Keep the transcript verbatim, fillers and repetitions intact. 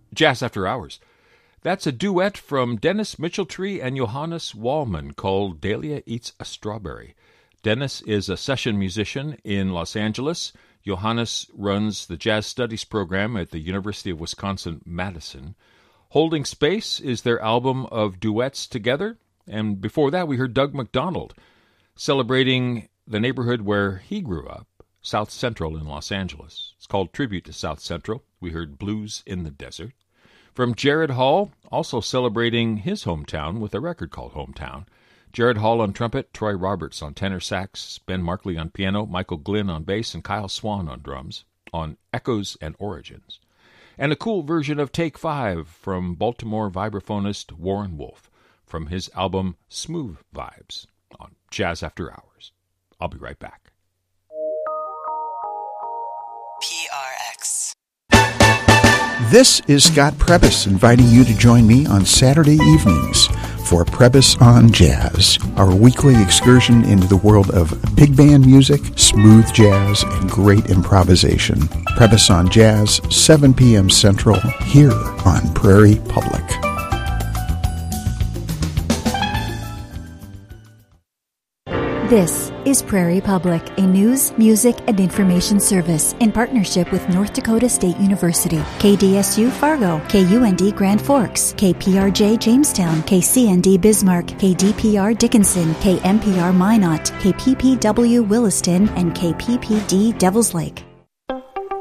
Jazz After Hours. That's a duet from Dennis Mitcheltree and Johannes Wallman called Dahlia Eats a Strawberry. Dennis is a session musician in Los Angeles. Johannes runs the Jazz Studies program at the University of Wisconsin-Madison. Holding Space is their album of duets together. And before that, we heard Doug McDonald celebrating the neighborhood where he grew up, South Central in Los Angeles. It's called Tribute to South Central. We heard Blues in the Desert. From Jared Hall, also celebrating his hometown with a record called Hometown. Jared Hall on trumpet, Troy Roberts on tenor sax, Ben Markley on piano, Michael Glynn on bass, and Kyle Swan on drums on Echoes and Origins. And a cool version of Take Five from Baltimore vibraphonist Warren Wolf from his album Smooth Vibes on Jazz After Hours. I'll be right back. P R X. This is Scott Prebys inviting you to join me on Saturday evenings for Prebys on Jazz, our weekly excursion into the world of big band music, smooth jazz, and great improvisation. Prebys on Jazz, seven p.m. Central, here on Prairie Public. This is Prairie Public, a news, music, and information service in partnership with North Dakota State University, K D S U Fargo, K U N D Grand Forks, K P R J Jamestown, K C N D Bismarck, K D P R Dickinson, K M P R Minot, K P P W Williston, and K P P D Devils Lake.